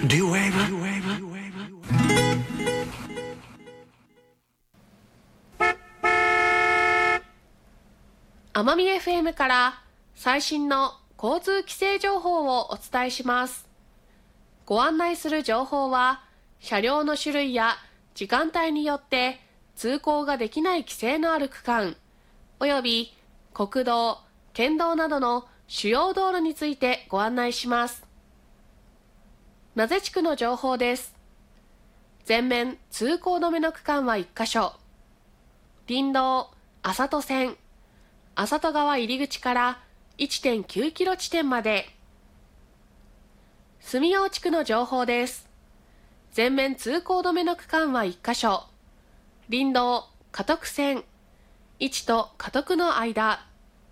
奄美 FM から最新の交通規制情報をお伝えします。ご案内する情報は、車両の種類や時間帯によって通行ができない規制のある区間、および国道、県道などの主要道路についてご案内します。名瀬地区の情報です。全面通行止めの区間は1カ所。林道、麻戸線、麻戸川入り口から 1.9 キロ地点まで。住用地区の情報です。全面通行止めの区間は1カ所。林道、嘉徳線、市と嘉徳の間。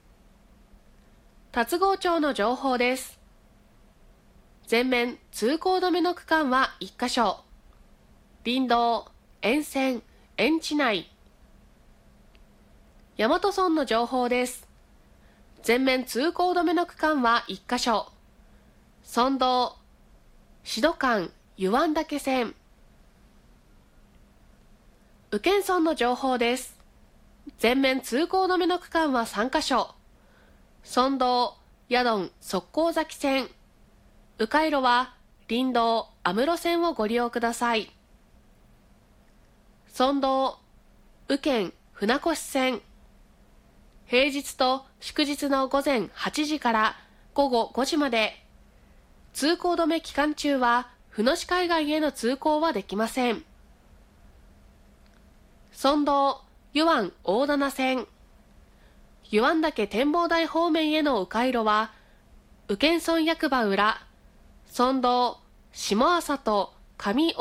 龍郷町の情報です。全面通行止めの区間は1カ所。林道、沿線、園地内。大和村の情報です。全面通行止めの区間は1カ所。村道、志土間、湯湾岳線。宇検村の情報です。全面通行止めの区間は3カ所。村道、矢丼、側溝崎線。迂回路は林道、安室線をご利用ください。村道、宇検、船越線。平日と祝日の午前8時から午後5時まで。通行止め期間中は船越海岸への通行はできません。村道、湯湾大棚線。湯湾岳展望台方面への迂回路は宇検村役場裏、村道、下朝と上大